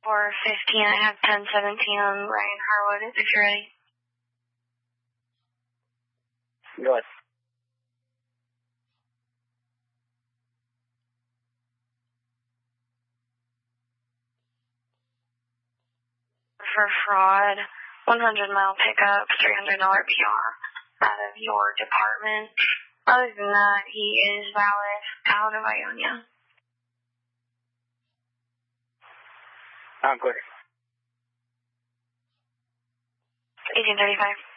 415, I have 1017 on Ryan Harwood, if you're ready. Go ahead. For fraud, 100-mile pickup, $300 PR out of your department. Other than that, he is valid out of Ionia. Good. 1835.